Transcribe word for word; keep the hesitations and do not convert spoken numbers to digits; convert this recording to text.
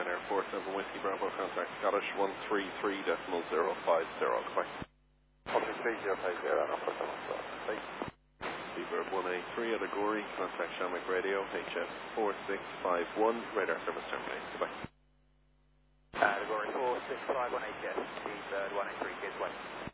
Ryanair four seven Whiskey Bravo, contact Scottish one three three decimal zero five zero, goodbye. one three three zero five zero, no problem. Bye. Seabird one eight three at Agori, contact Shamrock Radio, H F four six five one, radar service terminated, goodbye. Uh, Agori four six five one H F, Seabird one eight three, goodbye.